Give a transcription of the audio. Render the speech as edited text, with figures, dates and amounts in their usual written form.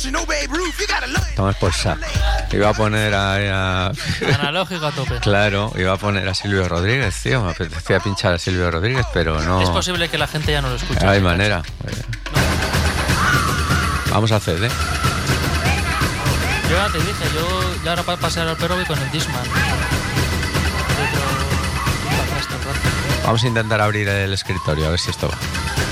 Tomas por saco. Iba a poner a... Analógico a tope. Claro, iba a poner a Silvio Rodríguez, tío. Me apetecía pinchar a Silvio Rodríguez, pero no... Es posible que la gente ya no lo escuche. No hay manera. Vamos a hacer, Yo ya te dije, yo ahora para pasear al perro voy con el Discman. Vamos a intentar abrir el escritorio, a ver si esto va.